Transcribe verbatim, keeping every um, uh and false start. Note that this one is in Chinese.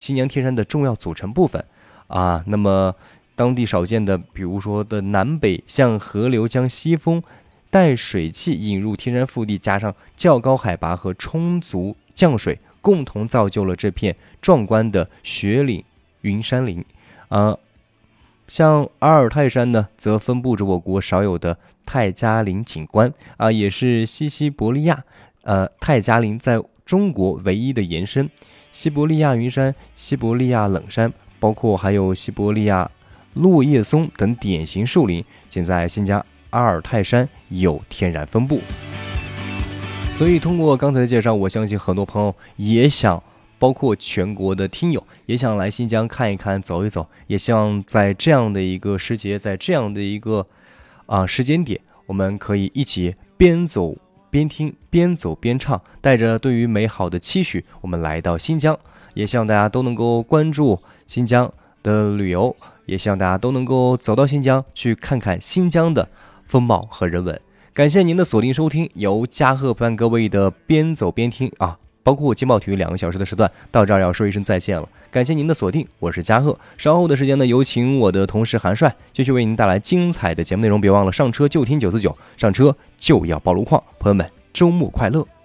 新疆天山的重要组成部分啊。那么当地少见的，比如说的南北向河流将西风带水汽引入天山腹地，加上较高海拔和充足降水，共同造就了这片壮观的雪岭云山林。啊，像阿尔泰山呢，则分布着我国少有的泰加林景观啊，也是西西伯利亚呃泰加林在中国唯一的延伸。西伯利亚云山、西伯利亚冷杉，包括还有西伯利亚落叶松等典型树林，仅在新疆阿尔泰山有天然分布。所以通过刚才的介绍，我相信很多朋友也想，包括全国的听友也想来新疆看一看、走一走，也希望在这样的一个时节，在这样的一个啊、呃、时间点，我们可以一起边走边听，边走边唱，带着对于美好的期许，我们来到新疆。也希望大家都能够关注新疆的旅游，也希望大家都能够走到新疆去看看新疆的风貌和人文。感谢您的锁定收听，由嘉禾陪伴各位的边走边听啊，包括金茂体育两个小时的时段，到这儿要说一声再见了。感谢您的锁定，我是嘉禾。稍后的时间呢，有请我的同事韩帅继续为您带来精彩的节目内容。别忘了上车就听九四九，上车就要报路况。朋友们，周末快乐！